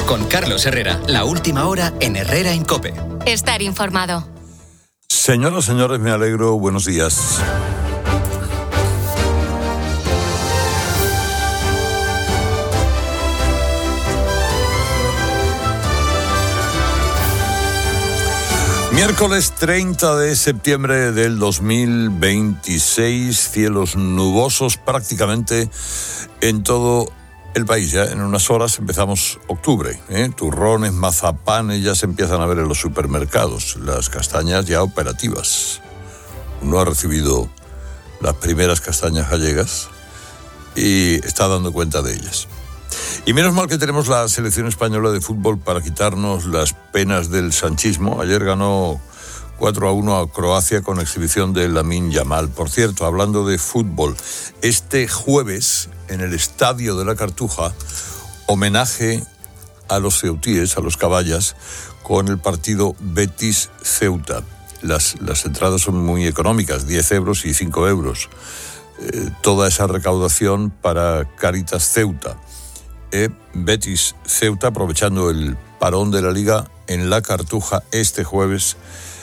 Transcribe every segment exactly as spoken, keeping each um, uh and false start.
Con Carlos Herrera, la última hora en Herrera en COPE. Estar informado. Señoras, señores, me alegro. Buenos días. Miércoles treinta de septiembre del dos mil veintiséis, cielos nubosos prácticamente en todo el país. Ya en unas horas empezamos octubre, ¿eh? Turrones, mazapanes ya se empiezan a ver en los supermercados, las castañas ya operativas. Uno ha recibido las primeras castañas gallegas y está dando cuenta de ellas. Y menos mal que tenemos la selección española de fútbol para quitarnos las penas del sanchismo. Ayer ganó cuatro a uno a Croacia con exhibición de Lamine Yamal. Por cierto, hablando de fútbol, este jueves en el Estadio de la Cartuja, homenaje a los ceutíes, a los caballas, con el partido Betis-Ceuta. Las, las entradas son muy económicas, diez euros y cinco euros. Eh, toda esa recaudación para Cáritas Ceuta. Eh, Betis Ceuta, aprovechando el parón de la Liga en la Cartuja este jueves,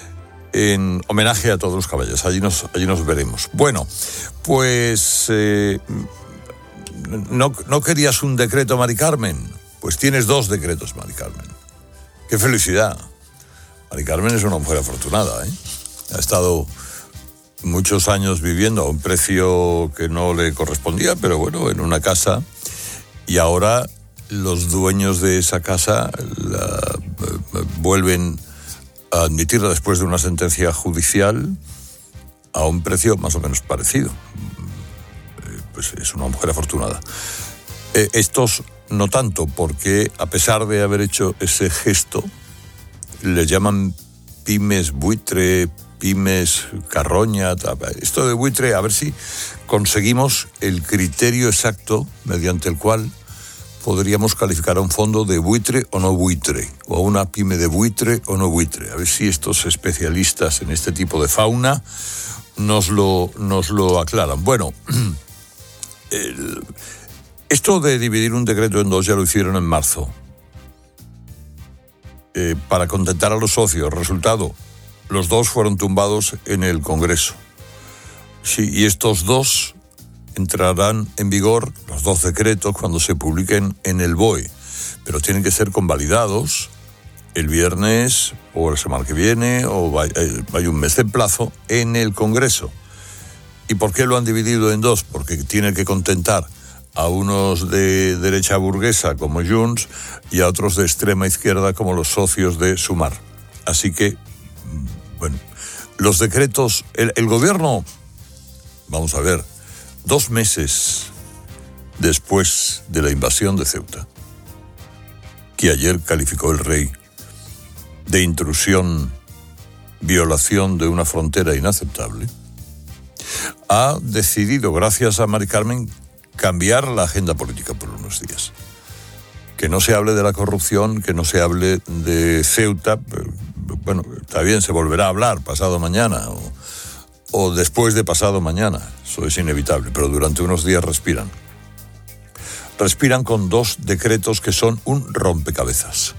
en homenaje a todos los caballos. Allí nos, allí nos veremos. Bueno, pues eh, no, no querías un decreto, Mari Carmen. Pues tienes dos decretos, Mari Carmen. ¡Qué felicidad! Mari Carmen es una mujer afortunada, ¿eh? Ha estado muchos años viviendo a un precio que no le correspondía, pero bueno, en una casa. Y ahora los dueños de esa casa la eh, vuelven a admitirla después de una sentencia judicial a un precio más o menos parecido. Eh, pues es una mujer afortunada. Eh, estos no tanto, porque a pesar de haber hecho ese gesto, les llaman pymes buitre, pymes carroña. Esto de buitre, a ver si conseguimos el criterio exacto mediante el cual podríamos calificar a un fondo de buitre o no buitre, o a una pyme de buitre o no buitre. A ver si estos especialistas en este tipo de fauna nos lo, nos lo aclaran. Bueno, el, esto de dividir un decreto en dos ya lo hicieron en marzo, eh, para contentar a los socios. Resultado, los dos fueron tumbados en el Congreso. Sí, y estos dos entrarán en vigor, los dos decretos, cuando se publiquen en el B O E, pero tienen que ser convalidados el viernes o la semana que viene, o hay un mes de plazo en el Congreso. ¿Y por qué lo han dividido en dos? Porque tienen que contentar a unos de derecha burguesa como Junts y a otros de extrema izquierda como los socios de Sumar. Así que, bueno, los decretos, el, el gobierno, vamos a ver, dos meses después de la invasión de Ceuta, que ayer calificó el rey de intrusión, violación de una frontera inaceptable, ha decidido, gracias a Mari Carmen, cambiar la agenda política por unos días. Que no se hable de la corrupción, que no se hable de Ceuta. Bueno, está bien, se volverá a hablar pasado mañana o, o después de pasado mañana. Eso es inevitable, pero durante unos días respiran. Respiran con dos decretos que son un rompecabezas.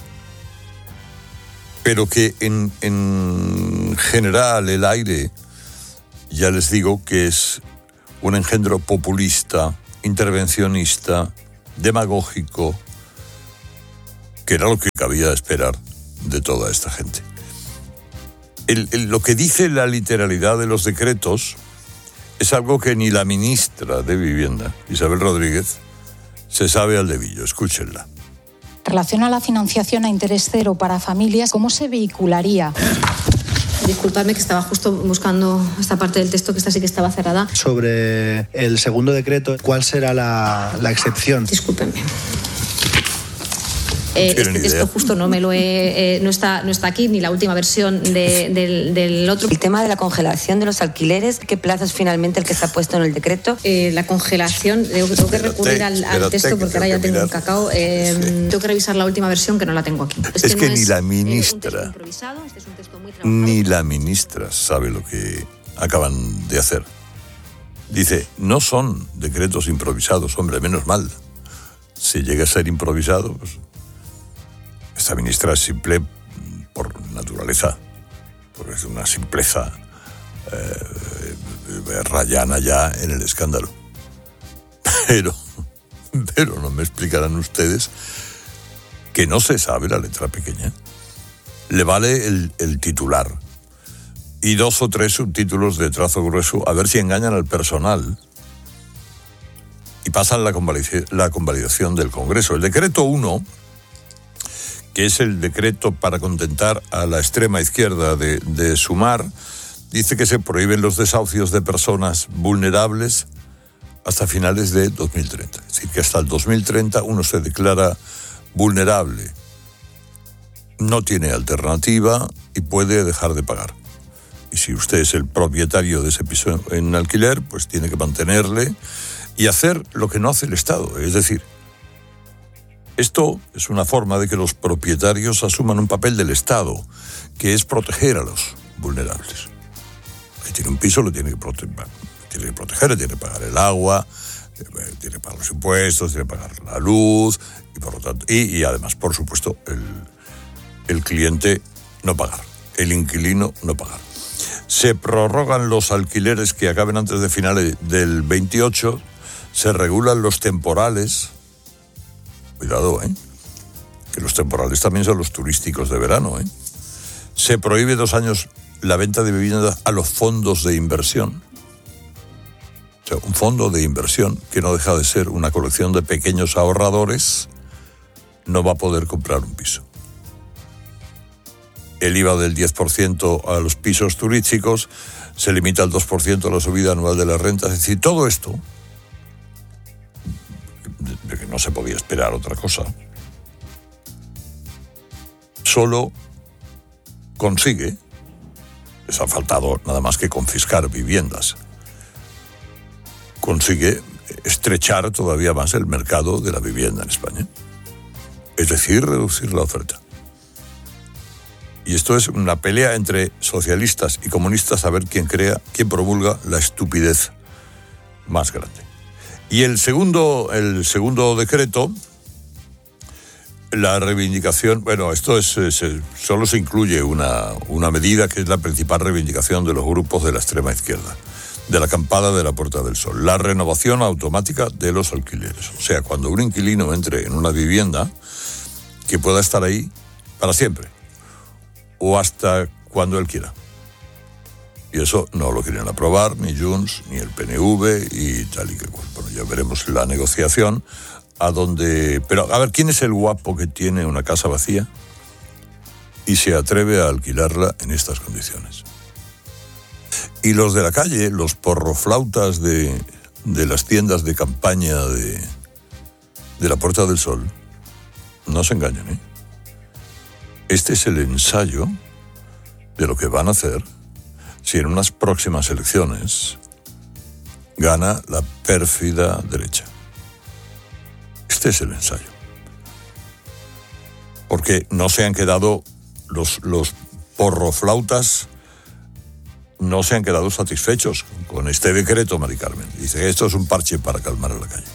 Pero que en, en general el aire, ya les digo que es un engendro populista, intervencionista, demagógico, que era lo que cabía esperar de toda esta gente. El, el, lo que dice la literalidad de los decretos es algo que ni la ministra de Vivienda, Isabel Rodríguez, se sabe al dedillo. Escúchenla. En relación a la financiación a interés cero para familias, ¿cómo se vehicularía? Disculpadme que estaba justo buscando esta parte del texto que esta sí que estaba cerrada. Sobre el segundo decreto, ¿cuál será la, la excepción? Discúlpenme. Eh, este texto idea. justo no me lo he, eh, no está no está aquí ni la última versión de, del, del otro. El tema de la congelación de los alquileres, ¿qué plazo es finalmente el que se ha puesto en el decreto? Eh, la congelación, tengo, tengo que recurrir al, al texto porque ahora ya tengo mirar. un cacao. Eh, sí. Tengo que revisar la última versión que no la tengo aquí. Es, es que, que no ni es, la ministra, eh, este es un texto muy ni la ministra sabe lo que acaban de hacer. Dice, no son decretos improvisados, hombre, menos mal. Si llega a ser improvisado, pues esta ministra es simple por naturaleza, porque es una simpleza eh, rayana ya en el escándalo. Pero, pero no me explicarán ustedes que no se sabe la letra pequeña. Le vale el, el titular y dos o tres subtítulos de trazo grueso a ver si engañan al personal y pasan la, convalid- la convalidación del Congreso. El decreto uno, que es el decreto para contentar a la extrema izquierda de, de Sumar, dice que se prohíben los desahucios de personas vulnerables hasta finales de dos mil treinta. Es decir, que hasta el dos mil treinta uno se declara vulnerable, no tiene alternativa y puede dejar de pagar. Y si usted es el propietario de ese piso en alquiler, pues tiene que mantenerle y hacer lo que no hace el Estado. Es decir, esto es una forma de que los propietarios asuman un papel del Estado, que es proteger a los vulnerables. Que tiene un piso lo tiene que proteger, tiene que proteger, tiene que pagar el agua, tiene que pagar los impuestos, tiene que pagar la luz y por lo tanto y, y además, por supuesto, el, el cliente no pagar, el inquilino no pagar. Se prorrogan los alquileres que acaben antes de finales del veintiocho, se regulan los temporales. Cuidado, ¿eh? Que los temporales también son los turísticos de verano, ¿eh? Se prohíbe dos años la venta de viviendas a los fondos de inversión. O sea, un fondo de inversión que no deja de ser una colección de pequeños ahorradores no va a poder comprar un piso. El I V A del diez por ciento a los pisos turísticos, se limita al dos por ciento a la subida anual de las rentas. Es decir, todo esto, de que no se podía esperar otra cosa, solo consigue, les ha faltado nada más que confiscar viviendas, consigue estrechar todavía más el mercado de la vivienda en España. Es decir, reducir la oferta. Y esto es una pelea entre socialistas y comunistas a ver quién crea, quién promulga la estupidez más grande. Y el segundo, el segundo decreto, la reivindicación, bueno, esto es, es solo se incluye una, una medida que es la principal reivindicación de los grupos de la extrema izquierda, de la acampada de la Puerta del Sol, la renovación automática de los alquileres. O sea, cuando un inquilino entre en una vivienda, que pueda estar ahí para siempre, o hasta cuando él quiera. Y eso no lo quieren aprobar ni Junts, ni el P N V y tal y que cual. Bueno, ya veremos la negociación a donde... Pero, a ver, ¿quién es el guapo que tiene una casa vacía y se atreve a alquilarla en estas condiciones? Y los de la calle, los porroflautas de, de las tiendas de campaña de, de la Puerta del Sol, no se engañen, ¿eh? Este es el ensayo de lo que van a hacer si en unas próximas elecciones gana la pérfida derecha. Este es el ensayo. Porque no se han quedado los, los porroflautas, no se han quedado satisfechos con este decreto, Mari Carmen. Dice que esto es un parche para calmar a la calle.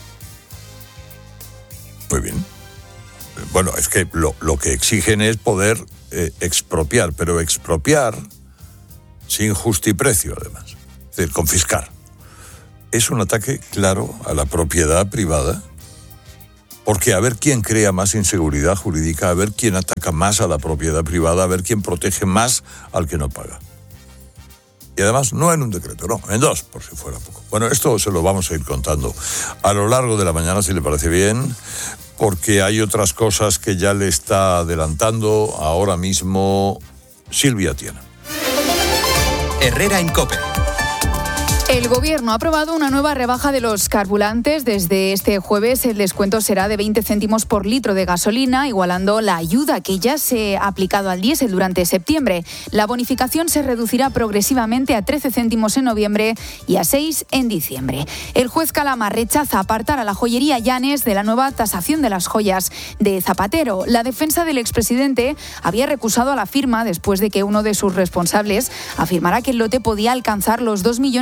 Muy bien. Bueno, es que lo, lo que exigen es poder eh, expropiar, pero expropiar sin justiprecio, además. Es decir, confiscar. Es un ataque claro a la propiedad privada, porque a ver quién crea más inseguridad jurídica, a ver quién ataca más a la propiedad privada, a ver quién protege más al que no paga. Y además, no en un decreto, no, en dos, por si fuera poco. Bueno, esto se lo vamos a ir contando a lo largo de la mañana, si le parece bien, porque hay otras cosas que ya le está adelantando ahora mismo Silvia Tiana. Herrera en COPE. El Gobierno ha aprobado una nueva rebaja de los carburantes. Desde este jueves el descuento será de veinte céntimos por litro de gasolina, igualando la ayuda que ya se ha aplicado al diésel durante septiembre. La bonificación se reducirá progresivamente a trece céntimos en noviembre y a seis en diciembre. El juez Calama rechaza apartar a la joyería Llanes de la nueva tasación de las joyas de Zapatero. La defensa del expresidente había recusado a la firma después de que uno de sus responsables afirmara que el lote podía alcanzar los dos millones de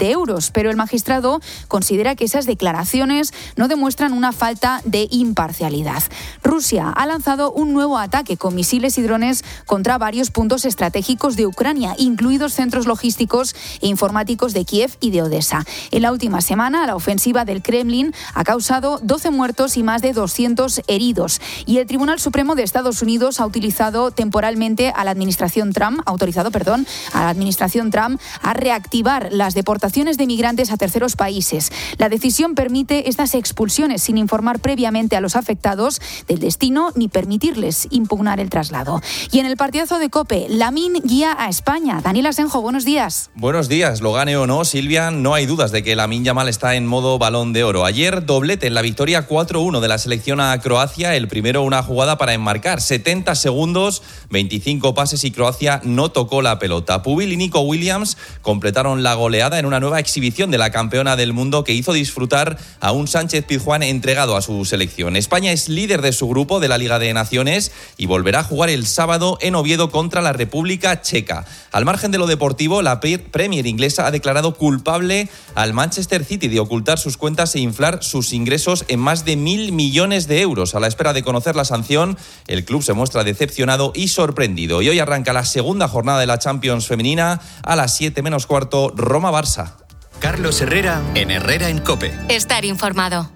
de euros, pero el magistrado considera que esas declaraciones no demuestran una falta de imparcialidad. Rusia ha lanzado un nuevo ataque con misiles y drones contra varios puntos estratégicos de Ucrania, incluidos centros logísticos e informáticos de Kiev y de Odessa. En la última semana, la ofensiva del Kremlin ha causado doce muertos y más de doscientos heridos. Y el Tribunal Supremo de Estados Unidos ha utilizado temporalmente a la administración Trump, autorizado, perdón, a la administración Trump a reactivar las deportaciones de migrantes a terceros países. La decisión permite estas expulsiones sin informar previamente a los afectados del destino ni permitirles impugnar el traslado. Y en el partidazo de COPE, Lamine guía a España. Daniel Asenjo, buenos días. Buenos días, lo gane o no, Silvia, no hay dudas de que Lamine Yamal está en modo Balón de Oro. Ayer doblete en la victoria cuatro uno de la selección a Croacia, el primero una jugada para enmarcar, setenta segundos, veinticinco pases y Croacia no tocó la pelota. Pubil y Nico Williams completaron la goleada en una nueva exhibición de la campeona del mundo que hizo disfrutar a un Sánchez Pizjuán entregado a su selección. España es líder de su grupo de la Liga de Naciones y volverá a jugar el sábado en Oviedo contra la República Checa. Al margen de lo deportivo, la Premier inglesa ha declarado culpable al Manchester City de ocultar sus cuentas e inflar sus ingresos en más de mil millones de euros. A la espera de conocer la sanción, el club se muestra decepcionado y sorprendido. Y hoy arranca la segunda jornada de la Champions femenina a las siete menos cuarto, Roma-Barça. Carlos Herrera en Herrera en COPE. Estar informado.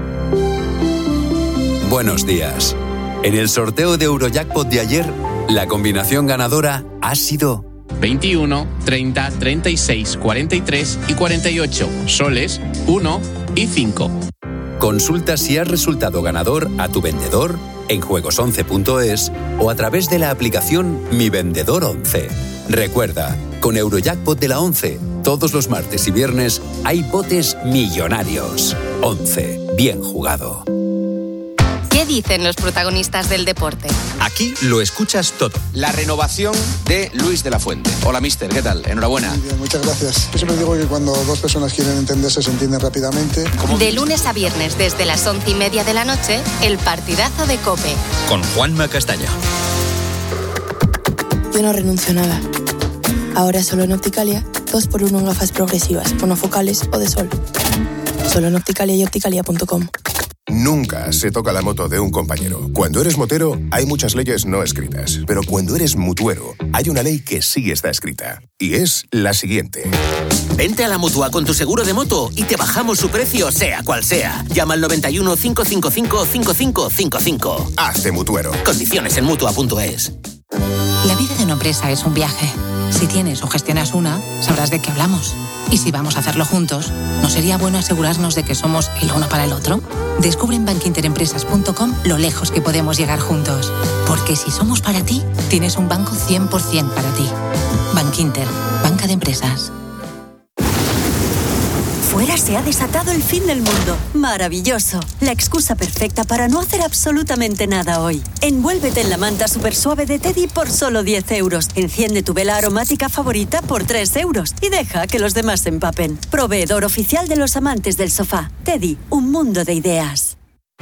Buenos días. En el sorteo de Eurojackpot de ayer, la combinación ganadora ha sido veintiuno, treinta, treinta y seis, cuarenta y tres y cuarenta y ocho, soles, uno y cinco. Consulta si has resultado ganador a tu vendedor en juegos once punto es o a través de la aplicación Mi Vendedor once. Recuerda, con Eurojackpot de la once, todos los martes y viernes hay botes millonarios. once. Bien jugado. ¿Qué dicen los protagonistas del deporte? Aquí lo escuchas todo. La renovación de Luis de la Fuente. Hola, mister, ¿qué tal? Enhorabuena. Muy bien, muchas gracias. Yo siempre digo que cuando dos personas quieren entenderse, se entienden rápidamente. De lunes a viernes, desde las once y media de la noche, el partidazo de COPE. Con Juanma Castaño. Yo no renuncio a nada. Ahora solo en Opticalia, dos por uno en gafas progresivas, monofocales o de sol. Solo en Opticalia y opticalia punto com. Nunca se toca la moto de un compañero. Cuando eres motero, hay muchas leyes no escritas. Pero cuando eres mutuero, hay una ley que sí está escrita. Y es la siguiente. Vente a la Mutua con tu seguro de moto y te bajamos su precio, sea cual sea. Llama al noventa y uno, cinco cinco cinco, cinco cinco cinco cinco. Hazte mutuero. Condiciones en mutua punto es. La vida de una empresa es un viaje. Si tienes o gestionas una, sabrás de qué hablamos. Y si vamos a hacerlo juntos, ¿no sería bueno asegurarnos de que somos el uno para el otro? Descubre en bankinterempresas punto com lo lejos que podemos llegar juntos. Porque si somos para ti, tienes un banco cien por ciento para ti. Bankinter, banca de empresas. Fuera se ha desatado el fin del mundo. Maravilloso. La excusa perfecta para no hacer absolutamente nada hoy. Envuélvete en la manta super suave de Teddy por solo diez euros. Enciende tu vela aromática favorita por tres euros. Y deja que los demás se empapen. Proveedor oficial de los amantes del sofá. Teddy, un mundo de ideas.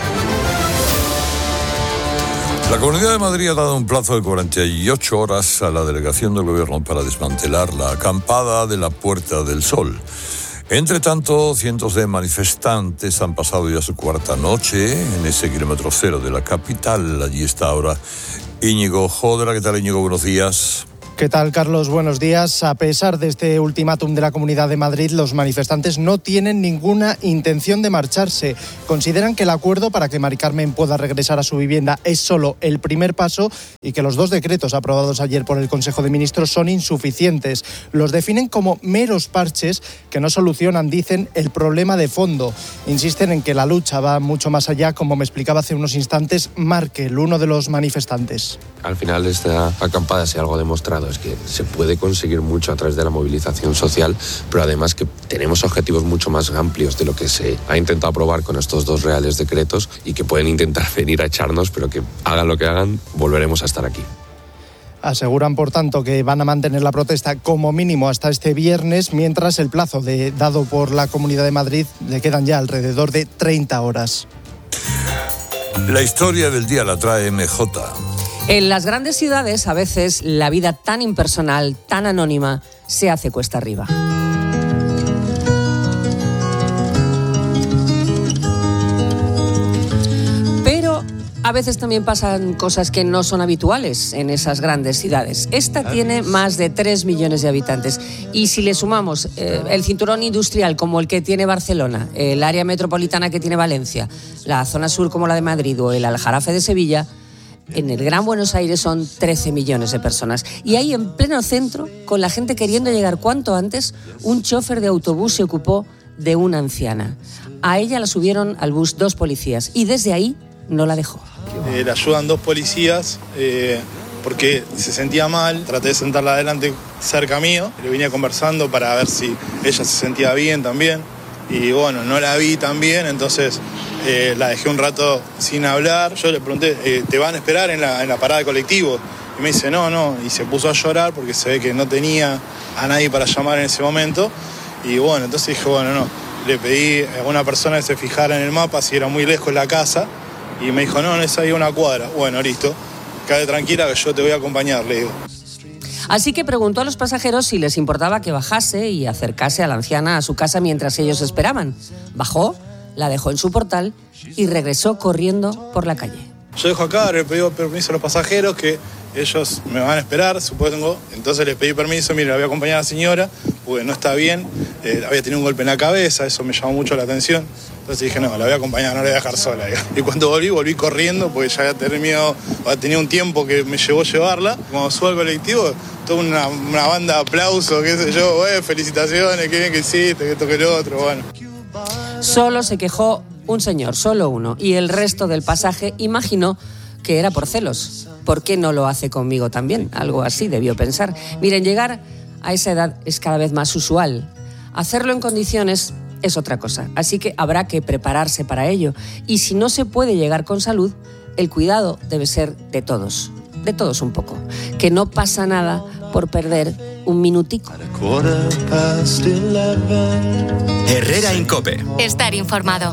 La Comunidad de Madrid ha dado un plazo de cuarenta y ocho horas a la delegación del Gobierno para desmantelar la acampada de la Puerta del Sol. Entre tanto, cientos de manifestantes han pasado ya su cuarta noche en ese kilómetro cero de la capital. Allí está ahora Íñigo Jodra. ¿Qué tal, Íñigo? Buenos días. ¿Qué tal, Carlos? Buenos días. A pesar de este ultimátum de la Comunidad de Madrid, los manifestantes no tienen ninguna intención de marcharse. Consideran que el acuerdo para que Mari Carmen pueda regresar a su vivienda es solo el primer paso y que los dos decretos aprobados ayer por el Consejo de Ministros son insuficientes. Los definen como meros parches que no solucionan, dicen, el problema de fondo. Insisten en que la lucha va mucho más allá, como me explicaba hace unos instantes Markel, uno de los manifestantes. Al final esta acampada, si algo ha demostrado, es que se puede conseguir mucho a través de la movilización social, pero además que tenemos objetivos mucho más amplios de lo que se ha intentado aprobar con estos dos reales decretos y que pueden intentar venir a echarnos, pero que hagan lo que hagan, volveremos a estar aquí. Aseguran, por tanto, que van a mantener la protesta como mínimo hasta este viernes, mientras el plazo de, dado por la Comunidad de Madrid le quedan ya alrededor de treinta horas. La historia del día la trae M J. En las grandes ciudades, a veces, la vida tan impersonal, tan anónima, se hace cuesta arriba. a veces también pasan cosas que no son habituales en esas grandes ciudades. Esta tiene más de tres millones de habitantes. Y si le sumamos eh, el cinturón industrial como el que tiene Barcelona, el área metropolitana que tiene Valencia, la zona sur como la de Madrid o el Aljarafe de Sevilla, en el Gran Buenos Aires son trece millones de personas. Y ahí en pleno centro, con la gente queriendo llegar cuanto antes, un chofer de autobús se ocupó de una anciana. A ella la subieron al bus dos policías y desde ahí no la dejó. Eh, la ayudan dos policías eh, porque se sentía mal. Traté de sentarla adelante cerca mío. Le venía conversando para ver si ella se sentía bien también. Y bueno, no la vi tan bien, entonces eh, la dejé un rato sin hablar. Yo le pregunté, eh, ¿te van a esperar en la, en la parada de colectivo? Y me dice, no, no. Y se puso a llorar porque se ve que no tenía a nadie para llamar en ese momento. Y bueno, entonces dije, bueno, no. Le pedí a una persona que se fijara en el mapa si era muy lejos la casa. Y me dijo, no, no es ahí una cuadra. Bueno, listo. Quédate tranquila que yo te voy a acompañar, le digo. Así que preguntó a los pasajeros si les importaba que bajase y acercase a la anciana a su casa mientras ellos esperaban. Bajó, la dejó en su portal y regresó corriendo por la calle. Yo dejo acá, le pedí permiso a los pasajeros que ellos me van a esperar, supongo. Entonces les pedí permiso, mire, la voy a acompañar a la señora, porque no está bien, eh, había tenido un golpe en la cabeza, eso me llamó mucho la atención. Entonces dije, no, la voy a acompañar, no la voy a dejar sola. Y cuando volví, volví corriendo, porque ya había terminado, tenía un tiempo que me llevó a llevarla. Cuando subo al colectivo, toda una, una banda de aplausos, qué sé yo, eh, felicitaciones, qué bien que hiciste, que esto, que lo otro, bueno. Solo se quejó un señor, solo uno, y el resto del pasaje imaginó que era por celos. ¿Por qué no lo hace conmigo también? Algo así debió pensar. Miren, llegar a esa edad es cada vez más usual. Hacerlo en condiciones es otra cosa, así que habrá que prepararse para ello. Y si no se puede llegar con salud, el cuidado debe ser de todos, de todos un poco. Que no pasa nada por perder un minutico. Herrera en COPE. Estar informado.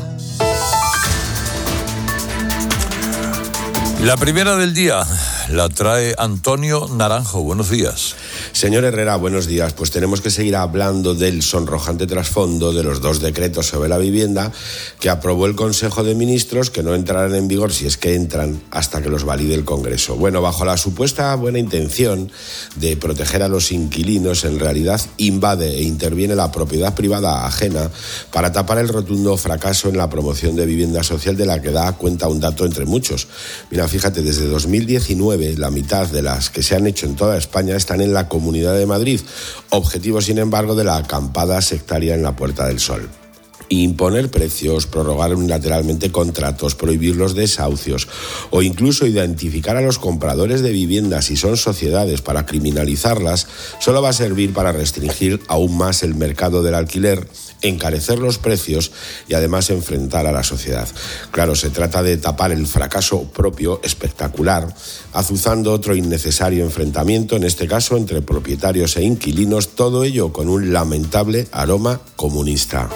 La primera del día la trae Antonio Naranjo. Buenos días. Señor Herrera, buenos días. Pues tenemos que seguir hablando del sonrojante trasfondo de los dos decretos sobre la vivienda que aprobó el Consejo de Ministros, que no entrarán en vigor, si es que entran, hasta que los valide el Congreso. Bueno, bajo la supuesta buena intención de proteger a los inquilinos, en realidad invade e interviene la propiedad privada ajena para tapar el rotundo fracaso en la promoción de vivienda social, de la que da cuenta un dato entre muchos. Mira, fíjate, desde dos mil diecinueve, la mitad de las que se han hecho en toda España están en la Comunidad de Madrid, objetivo sin embargo de la acampada sectaria en la Puerta del Sol. Imponer precios, prorrogar unilateralmente contratos, prohibir los desahucios o incluso identificar a los compradores de viviendas si son sociedades para criminalizarlas, solo va a servir para restringir aún más el mercado del alquiler, encarecer los precios y además enfrentar a la sociedad. Claro, se trata de tapar el fracaso propio espectacular, azuzando otro innecesario enfrentamiento, en este caso entre propietarios e inquilinos, todo ello con un lamentable aroma comunista.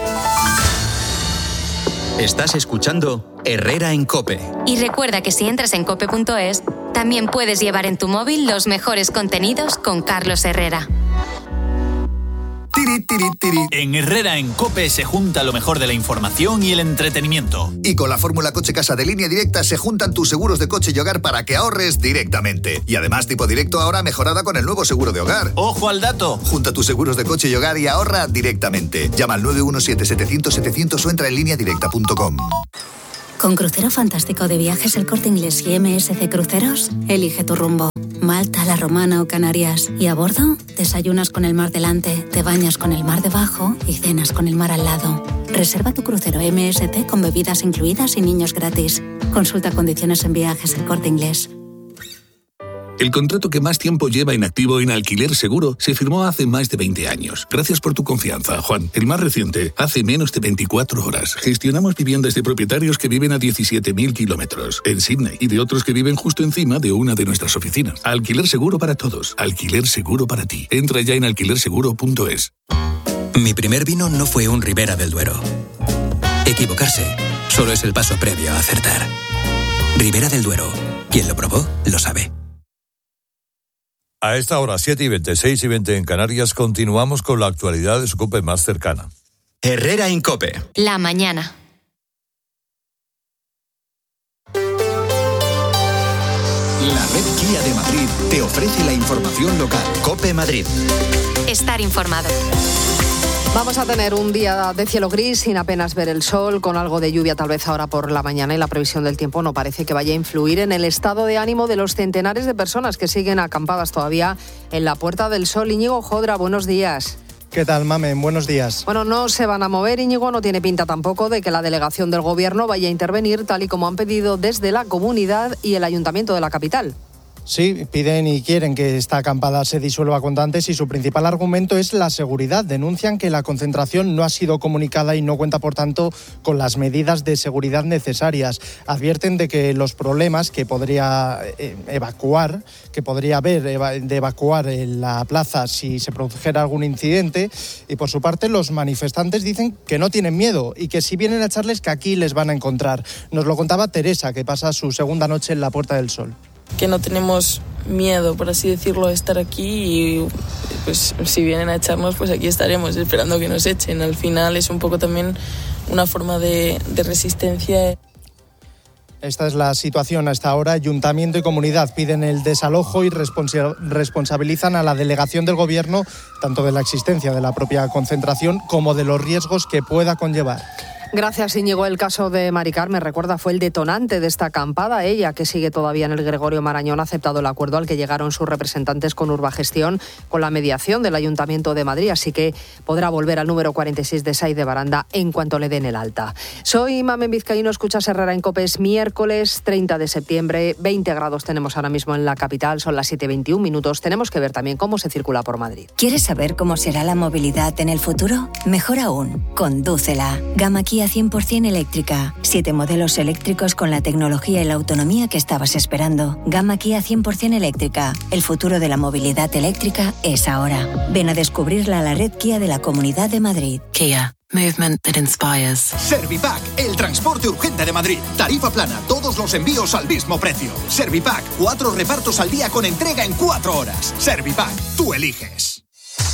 Estás escuchando Herrera en COPE. Y recuerda que si entras en cope punto es, también puedes llevar en tu móvil los mejores contenidos con Carlos Herrera. Tiri, tiri, tiri. En Herrera en COPE se junta lo mejor de la información y el entretenimiento. Y con la fórmula Coche Casa de Línea Directa se juntan tus seguros de coche y hogar para que ahorres directamente. Y además tipo directo ahora mejorada con el nuevo seguro de hogar. ¡Ojo al dato! Junta tus seguros de coche y hogar y ahorra directamente. Llama al nueve uno siete, setecientos, setecientos o entra en línea directa punto com. Con Crucero Fantástico de Viajes El Corte Inglés y M S C Cruceros, elige tu rumbo. Malta, La Romana o Canarias. Y a bordo, desayunas con el mar delante, te bañas con el mar debajo y cenas con el mar al lado. Reserva tu crucero M S C con bebidas incluidas y niños gratis. Consulta condiciones en Viajes El Corte Inglés. El contrato que más tiempo lleva en activo en Alquiler Seguro se firmó hace más de veinte años. Gracias por tu confianza, Juan. El más reciente, hace menos de veinticuatro horas. Gestionamos viviendas de propietarios que viven a diecisiete mil kilómetros en Sydney y de otros que viven justo encima de una de nuestras oficinas. Alquiler Seguro para todos. Alquiler Seguro para ti. Entra ya en alquiler seguro punto es. Mi primer vino no fue un Ribera del Duero. Equivocarse solo es el paso previo a acertar. Ribera del Duero. Quien lo probó, lo sabe. A esta hora, siete y veinte, seis y veinte en Canarias, continuamos con la actualidad de su COPE más cercana. Herrera en COPE. La mañana. La red Kia de Madrid te ofrece la información local. COPE Madrid. Estar informado. Vamos a tener un día de cielo gris sin apenas ver el sol, con algo de lluvia tal vez ahora por la mañana, y la previsión del tiempo no parece que vaya a influir en el estado de ánimo de los centenares de personas que siguen acampadas todavía en la Puerta del Sol. Íñigo Jodra, buenos días. ¿Qué tal, Mamen? Buenos días. Bueno, no se van a mover, Íñigo, no tiene pinta tampoco de que la delegación del Gobierno vaya a intervenir tal y como han pedido desde la comunidad y el Ayuntamiento de la capital. Sí, piden y quieren que esta acampada se disuelva cuanto antes y su principal argumento es la seguridad. Denuncian que la concentración no ha sido comunicada y no cuenta, por tanto, con las medidas de seguridad necesarias. Advierten de que los problemas que podría eh, evacuar, que podría haber eva- de evacuar en la plaza si se produjera algún incidente, y por su parte los manifestantes dicen que no tienen miedo y que si vienen a echarles que aquí les van a encontrar. Nos lo contaba Teresa, que pasa su segunda noche en la Puerta del Sol. Que no tenemos miedo, por así decirlo, de estar aquí y pues si vienen a echarnos, pues aquí estaremos esperando que nos echen. Al final es un poco también una forma de, de resistencia. Esta es la situación hasta ahora. Ayuntamiento y comunidad piden el desalojo y responsa- responsabilizan a la delegación del Gobierno tanto de la existencia de la propia concentración como de los riesgos que pueda conllevar. Gracias, Íñigo. El caso de Mari Carmen, recuerda, fue el detonante de esta acampada. Ella, que sigue todavía en el Gregorio Marañón, ha aceptado el acuerdo al que llegaron sus representantes con Urbagestión, con la mediación del Ayuntamiento de Madrid, así que podrá volver al número cuarenta y seis de Saiz de Baranda en cuanto le den el alta. Soy Mamen Vizcaíno, escuchas Herrera en COPE. Es miércoles treinta de septiembre, veinte grados tenemos ahora mismo en la capital, son las siete y veintiún minutos. Tenemos que ver también cómo se circula por Madrid. ¿Quieres saber cómo será la movilidad en el futuro? Mejor aún, condúcela. Gama Kia cien por ciento eléctrica. Siete modelos eléctricos con la tecnología y la autonomía que estabas esperando. Gama Kia cien por ciento eléctrica. El futuro de la movilidad eléctrica es ahora. Ven a descubrirla a la red Kia de la Comunidad de Madrid. Kia. Movement that inspires. Servipack, el transporte urgente de Madrid. Tarifa plana, todos los envíos al mismo precio. Servipack, cuatro repartos al día con entrega en cuatro horas. Servipack, tú eliges.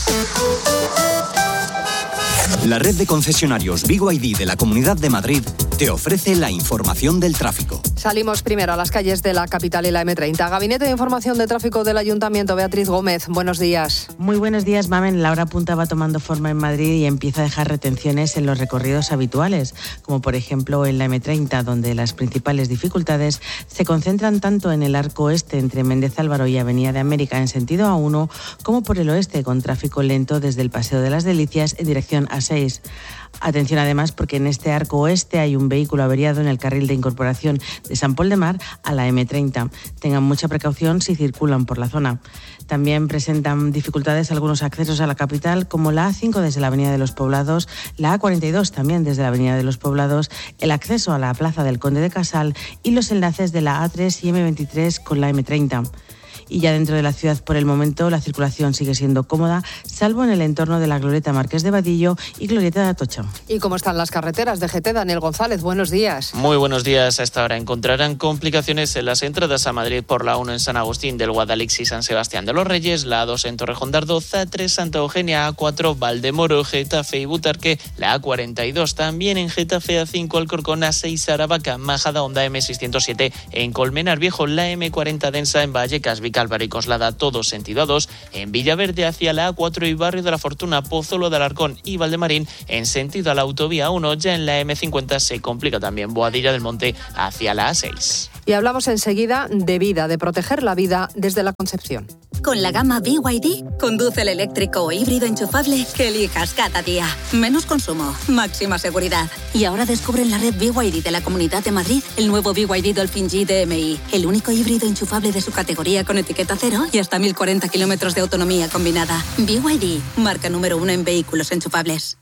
La red de concesionarios B Y D de la Comunidad de Madrid te ofrece la información del tráfico. Salimos primero a las calles de la capital y la eme treinta. Gabinete de Información de Tráfico del Ayuntamiento, Beatriz Gómez. Buenos días. Muy buenos días, Mamen. La hora punta va tomando forma en Madrid y empieza a dejar retenciones en los recorridos habituales, como por ejemplo en la eme treinta, donde las principales dificultades se concentran tanto en el arco este entre Méndez Álvaro y Avenida de América en sentido A uno, como por el oeste, con tráfico lento desde el Paseo de las Delicias en dirección A seis. Atención además porque en este arco oeste hay un vehículo averiado en el carril de incorporación de San Pol de Mar a la eme treinta. Tengan mucha precaución si circulan por la zona. También presentan dificultades algunos accesos a la capital, como la A cinco desde la Avenida de los Poblados, la A cuarenta y dos también desde la Avenida de los Poblados, el acceso a la Plaza del Conde de Casal y los enlaces de la A tres y eme veintitrés con la eme treinta. Y ya dentro de la ciudad, por el momento, la circulación sigue siendo cómoda, salvo en el entorno de la Glorieta Marqués de Vadillo y Glorieta de Atocha. ¿Y cómo están las carreteras de G T? Daniel González, buenos días. Muy buenos días. A esta hora encontrarán complicaciones en las entradas a Madrid por la uno en San Agustín del Guadalix y San Sebastián de los Reyes, la A dos en Torrejón de Ardoz, A tres Santa Eugenia, A cuatro Valdemoro, Getafe y Butarque, la A cuarenta y dos también en Getafe, A cinco Alcorcón, A seis Aravaca, Majadahonda, eme seiscientos siete en Colmenar Viejo, la eme cuarenta densa en Vallecas, Vicálvaro y Coslada, todos sentido A dos, en Villaverde hacia la A cuatro y Barrio de la Fortuna, Pozuelo de Alarcón y Valdemarín en sentido a la autovía uno, ya en la eme cincuenta se complica también Boadilla del Monte hacia la A seis. Y hablamos enseguida de vida, de proteger la vida desde la concepción. Con la gama B Y D, conduce el eléctrico o híbrido enchufable que elijas cada día. Menos consumo, máxima seguridad. Y ahora descubre en la red B Y D de la Comunidad de Madrid el nuevo B Y D Dolphin G D M I, el único híbrido enchufable de su categoría con etiqueta cero y hasta mil cuarenta kilómetros de autonomía combinada. B Y D, marca número uno en vehículos enchufables.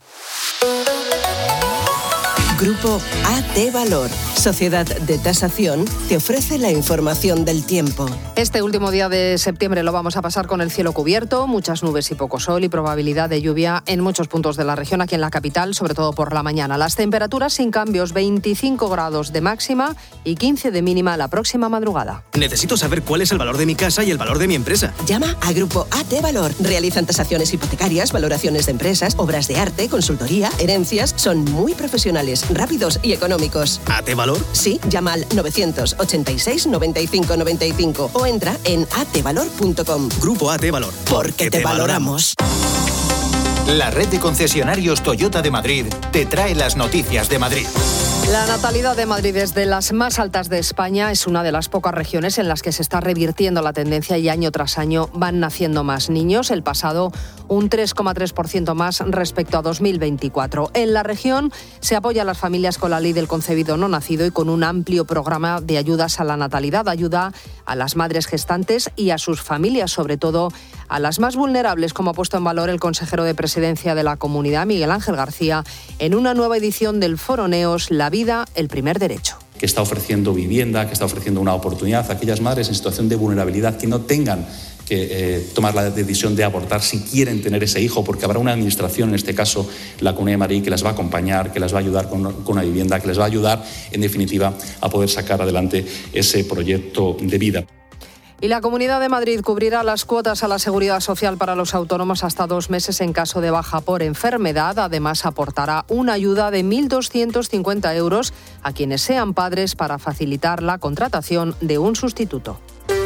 Grupo A T Valor, Sociedad de Tasación, te ofrece la información del tiempo. Este último día de septiembre lo vamos a pasar con el cielo cubierto, muchas nubes y poco sol y probabilidad de lluvia en muchos puntos de la región, aquí en la capital, sobre todo por la mañana. Las temperaturas sin cambios, veinticinco grados de máxima y quince de mínima la próxima madrugada. Necesito saber cuál es el valor de mi casa y el valor de mi empresa. Llama a Grupo A T Valor. Realizan tasaciones hipotecarias, valoraciones de empresas, obras de arte, consultoría, herencias. Son muy profesionales. rápidos y económicos. ¿AT Valor? Sí, llama al novecientos ochenta y seis noventa y cinco noventa y cinco o entra en a t valor punto com. Grupo A T Valor. Porque te valoramos. La red de concesionarios Toyota de Madrid te trae las noticias de Madrid. La natalidad de Madrid es de las más altas de España. Es una de las pocas regiones en las que se está revirtiendo la tendencia y año tras año van naciendo más niños. El pasado un tres coma tres por ciento más respecto a dos mil veinticuatro. En la región se apoya a las familias con la ley del concebido no nacido y con un amplio programa de ayudas a la natalidad. Ayuda a las madres gestantes y a sus familias, sobre todo a las más vulnerables, como ha puesto en valor el consejero de Presidencia de la Comunidad, Miguel Ángel García, en una nueva edición del Foro Neos, La vida, el primer derecho. Que está ofreciendo vivienda, que está ofreciendo una oportunidad a aquellas madres en situación de vulnerabilidad que no tengan que eh, tomar la decisión de abortar si quieren tener ese hijo, porque habrá una administración, en este caso la Comunidad de Madrid, que las va a acompañar, que las va a ayudar con, con una vivienda, que les va a ayudar, en definitiva, a poder sacar adelante ese proyecto de vida. Y la Comunidad de Madrid cubrirá las cuotas a la Seguridad Social para los autónomos hasta dos meses en caso de baja por enfermedad. Además, aportará una ayuda de mil doscientos cincuenta euros a quienes sean padres para facilitar la contratación de un sustituto.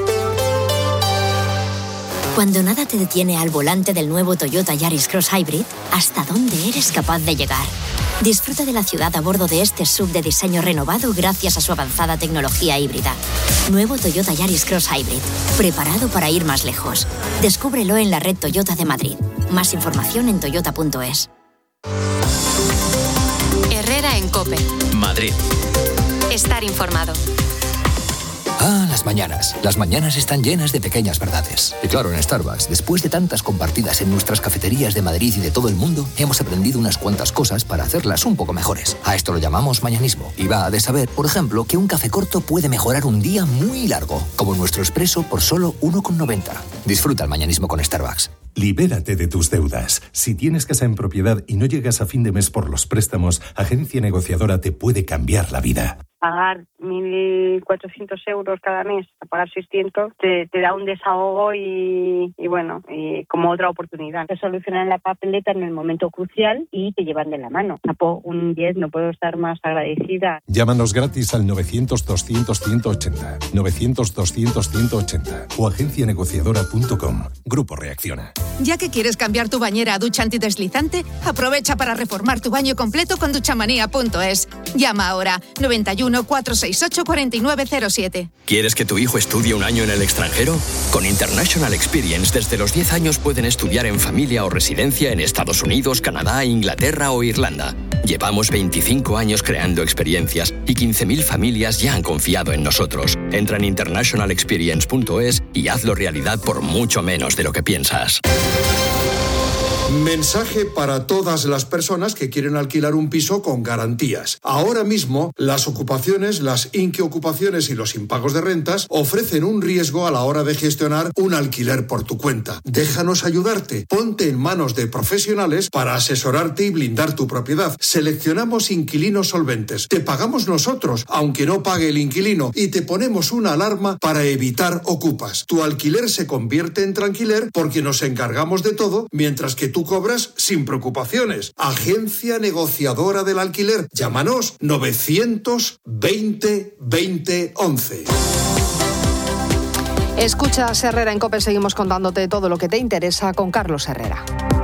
Cuando nada te detiene al volante del nuevo Toyota Yaris Cross Hybrid, ¿hasta dónde eres capaz de llegar? Disfruta de la ciudad a bordo de este S U V de diseño renovado gracias a su avanzada tecnología híbrida. Nuevo Toyota Yaris Cross Hybrid, preparado para ir más lejos. Descúbrelo en la red Toyota de Madrid. Más información en toyota punto es. Herrera en COPE. Madrid. Estar informado. Ah, las mañanas. Las mañanas están llenas de pequeñas verdades. Y claro, en Starbucks, después de tantas compartidas en nuestras cafeterías de Madrid y de todo el mundo, hemos aprendido unas cuantas cosas para hacerlas un poco mejores. A esto lo llamamos mañanismo. Y va de saber, por ejemplo, que un café corto puede mejorar un día muy largo, como nuestro expreso por solo uno con noventa. Disfruta el mañanismo con Starbucks. Libérate de tus deudas. Si tienes casa en propiedad y no llegas a fin de mes por los préstamos, Agencia Negociadora te puede cambiar la vida. Pagar mil cuatrocientos euros cada mes, a pagar seiscientos, te, te da un desahogo y, y bueno, y como otra oportunidad. Te solucionan la papeleta en el momento crucial y te llevan de la mano. Tapo un diez, no puedo estar más agradecida. Llámanos gratis al novecientos doscientos ciento ochenta, novecientos doscientos ciento ochenta o agencia negociadora punto com. Grupo Reacciona. Ya que quieres cambiar tu bañera a ducha antideslizante, aprovecha para reformar tu baño completo con duchamanía punto es. Llama ahora noventa y uno, cuatrocientos sesenta y ocho, cuarenta y nueve cero siete. ¿Quieres que tu hijo estudie un año en el extranjero? Con International Experience, desde los diez años pueden estudiar en familia o residencia en Estados Unidos, Canadá, Inglaterra o Irlanda. Llevamos veinticinco años creando experiencias y quince mil familias ya han confiado en nosotros. Entra en international experience punto es y hazlo realidad por mucho menos de lo que piensas. Mensaje para todas las personas que quieren alquilar un piso con garantías. Ahora mismo, las ocupaciones, las inqueocupaciones y los impagos de rentas ofrecen un riesgo a la hora de gestionar un alquiler por tu cuenta. Déjanos ayudarte. Ponte en manos de profesionales para asesorarte y blindar tu propiedad. Seleccionamos inquilinos solventes. Te pagamos nosotros, aunque no pague el inquilino, y te ponemos una alarma para evitar ocupas. Tu alquiler se convierte en tranquiler porque nos encargamos de todo, mientras que tú cobras sin preocupaciones. Agencia Negociadora del Alquiler. Llámanos novecientos veinte veinte once. Escuchas Herrera en COPE, seguimos contándote todo lo que te interesa con Carlos Herrera.